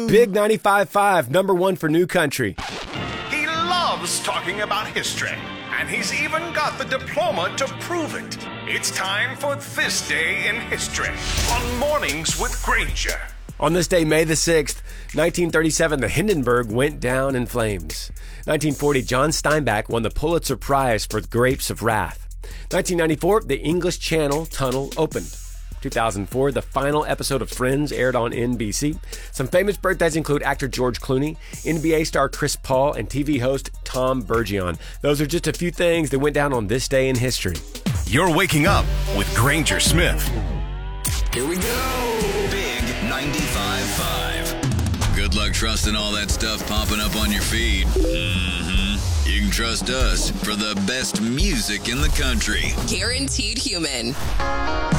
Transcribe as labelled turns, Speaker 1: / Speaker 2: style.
Speaker 1: Big 95.5, number one for New Country.
Speaker 2: He loves talking about history, and he's even got the diploma to prove it. It's time for This Day in History on Mornings with Granger.
Speaker 1: On this day, May the 6th, 1937, the Hindenburg went down in flames. 1940, John Steinbeck won the Pulitzer Prize for Grapes of Wrath. 1994, the English Channel Tunnel opened. 2004, the final episode of Friends aired on NBC. Some famous birthdays include actor George Clooney, NBA star Chris Paul, and TV host Tom Bergeron. Those are just a few things that went down on this day in history.
Speaker 2: You're waking up with Granger Smith.
Speaker 3: Here we go. Big 95.5. Good luck trusting all that stuff popping up on your feed. You can trust us for the best music in the country.
Speaker 4: Guaranteed Human.